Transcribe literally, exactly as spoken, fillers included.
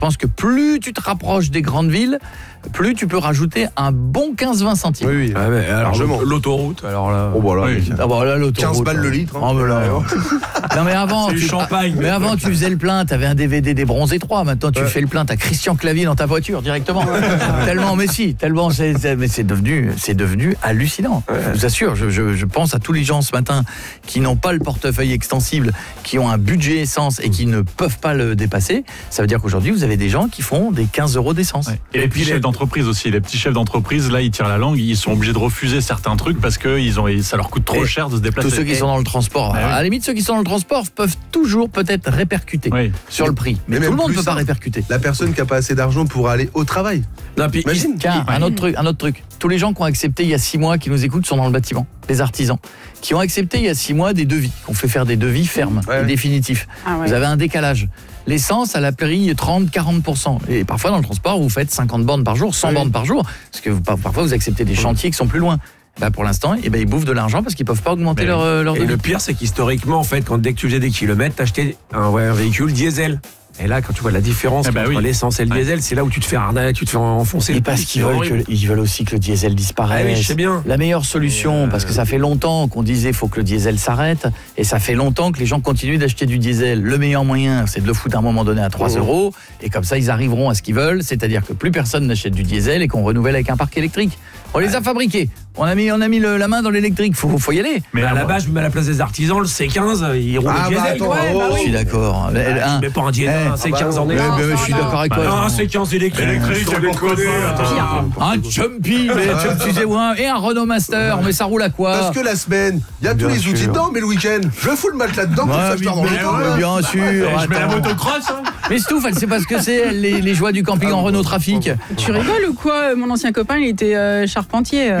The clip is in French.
pense que plus tu te rapproches des grandes villes, plus tu peux rajouter un bon quinze à vingt centimes. Oui, oui. Ah, mais alors, largement. L'autoroute, alors là. Oh, bah là, oui. Ah bon, là, l'autoroute, quinze balles le litre. Hein. Oh, mais là, non mais avant, c'est tu, du champagne. mais avant tu faisais le plein, tu avais un D V D des Bronzés trois. Maintenant tu ouais. fais le plein, tu as Christian Clavier dans ta voiture directement. Tellement, mais si, tellement, c'est, c'est, mais c'est devenu, c'est devenu hallucinant. Ouais. Je vous assure, je, je, je pense à tous les gens ce matin qui n'ont pas le portefeuille extensible, qui ont un budget essence et qui ne peuvent pas le dépasser. Ça veut dire qu'aujourd'hui vous avez des gens qui font des quinze euros d'essence. Ouais. Et les petits chefs d'entreprise aussi, les petits chefs d'entreprise, là ils tirent la langue, ils sont obligés de refuser certains trucs parce que ils ont, ça leur coûte trop et cher de se déplacer. Tous ceux qui sont dans le transport, à la limite ceux qui sont dans le transport peuvent toujours peut-être répercuter oui. sur le prix, mais, mais tout le monde ne peut pas répercuter. La personne qui n'a pas assez d'argent pour aller au travail. Non, puis, imagine. Tiens, un autre truc, un autre truc. Tous les gens qui ont accepté il y a six mois, qui nous écoutent, sont dans le bâtiment. Les artisans qui ont accepté il y a six mois des devis, qu'on fait faire des devis fermes ouais. et définitifs. Ah ouais. Vous avez un décalage. L'essence, elle a pris trente à quarante pour cent. Et parfois dans le transport, vous faites cinquante bornes par jour, cent oui. bornes par jour, parce que vous, parfois vous acceptez des chantiers qui sont plus loin. Bah pour l'instant, eh ben ils bouffent de l'argent parce qu'ils peuvent pas augmenter mais leur, euh, leur et le pire, c'est qu'historiquement, en fait, quand dès que tu faisais des kilomètres, t'achetais un, ouais, un véhicule diesel. Et là, quand tu vois la différence eh ben entre oui. l'essence et le diesel, ouais. c'est là où tu te fais arnaquer, tu te fais enfoncer. Et parce qu'ils veulent, que, ils veulent aussi que le diesel disparaisse. Ah oui, je sais bien. La meilleure solution, euh... parce que ça fait longtemps qu'on disait qu'il faut que le diesel s'arrête, et ça fait longtemps que les gens continuent d'acheter du diesel. Le meilleur moyen, c'est de le foutre à un moment donné à trois euros, et comme ça, ils arriveront à ce qu'ils veulent, c'est-à-dire que plus personne n'achète du diesel et qu'on renouvelle avec un parc électrique. On les a fabriqués. On a mis, on a mis le, la main dans l'électrique. Faut, faut y aller. Mais à la base, je me mets à la place des artisans. Le C quinze, il roule ah, le diesel. Bah, attends, ouais, bah, oui. Je suis d'accord. Bah, un, mais pas un diesel, hey, un C quinze en électrique. Mais, mais, je suis d'accord avec toi. Un C quinze électrique. Électrique, tu déconnes. Un Jumpy, et un Renault Master. Mais ça roule à quoi? Parce que la semaine, il y a tous les outils dedans, mais le week-end, je fous le matelas dedans pour ça je dors dans le temps. Bien sûr. Je mets la motocross. Mais Stouff, elle sait pas ce que c'est, les joies du camping en Renault Trafic. Tu rigoles ou quoi? Mon ancien copain, il était charpentier.